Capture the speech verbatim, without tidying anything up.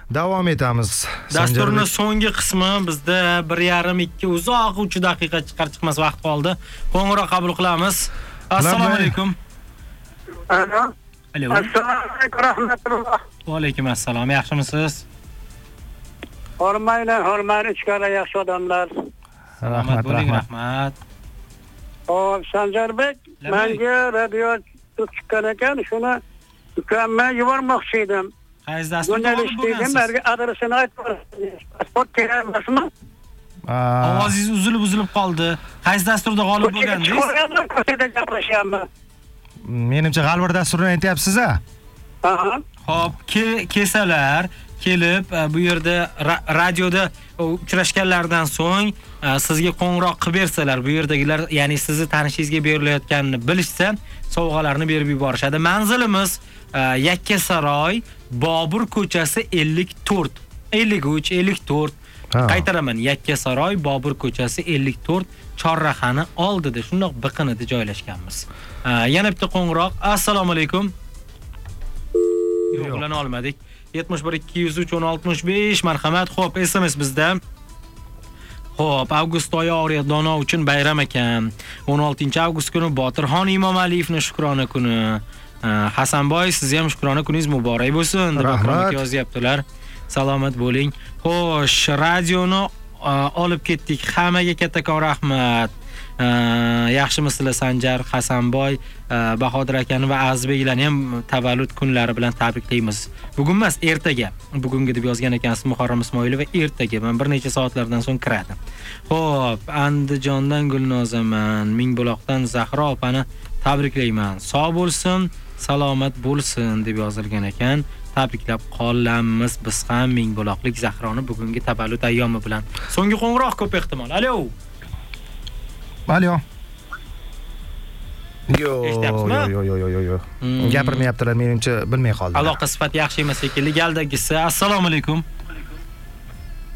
Davom etamiz. Dasturning so'nggi qismi bizda bir yarim ikki uzoq uch daqiqa chiqar chiqmas vaqt qoldi. Qo'ng'iroq qabul qilamiz. Assalomu alaykum. Alo. Alo. Assalomu alaykum rahmatulloh. Va alaykum assalom. Yaxshimisiz? Hormaylar, hormar ichkara yaxshi odamlar. Rahmat bo'ling, rahmat. Hop, Sanjarbek, menga radio chiqqan ekan, shuni ukamga yubormoqchi edim. Qaysi dasturda bo'lgansiz? Menga adresini aytib berasiz. Pasport kerakmasmi? Ovozingiz uzilib-uzilib qoldi. Qaysi dasturda g'olib bo'lgandingiz? Ko'chada gaplashyapman. Menimcha G'alvir dasturini aytyapsiz-a? Aha. Xo'p, kesalar kelib bu yerda radioda uchrashganlardan so'ng sizga qo'ng'iroq qilib bersalar, bu yerdagilar, ya'ni sizni tanishingizga berilayotganini bilishsa, sovg'alarni berib yuborishadi. Manzilimiz Yakkasaroy, Bobur ko'chasi ellik to'rt. ellik uch ellik to'rt. Qaytaraman, Yakkasaroy, Bobur ko'chasi ellik to'rt, chorrahani oldida, shundoq biqinida joylashganmiz. Yana bitta qo'ng'iroq. Assalomu alaykum. Yo'q, ularni olmadik. yetmish bir ikki yuz uch o'n oltmish besh marhamat. Xo'p, S M S bizda. Xo'p, avgust oyi Oriya dono uchun bayram ekan. o'n oltinchi avgust kuni Botirxon Imomalievning shukrona kuni. Hasanboy, siz ham shukrona kuningiz muborak bo'lsin deb akromga yozyaptilar. Salomat bo'ling. Xo'sh, radioni olib ketdik. Hammaga kattakon rahmat. Yaxshimisizlar Sanjar, Hasanboy, Bahodir akani va Azbeklarni ham tavallud kunlari bilan tabriklaymiz. Bugun emas, ertaga. Bugungi deb yozgan ekansiz Muharram Ismoilova, ertaga. Men bir necha soatlardan so'ng kiradi. Xo'p, Andijondan Gulnozaman, Mingbuloqdan Zahro opani tabriklayman. Sog' bo'lsin, salomat bo'lsin deb yozilgan ekan. Tabriklab qolamiz biz ham Mingbuloqlik Zahroni bugungi tavallud ayyomi bilan. So'nggi qo'ng'iroq ko'p ehtimol. Alo. Alo. Yo, yo, yo, yo, yo. Gapirmayaptilar, menimcha bilmay qoldi. Aloqa sifati yaxshi emas shekilli. Galdagisi. Assalomu alaykum.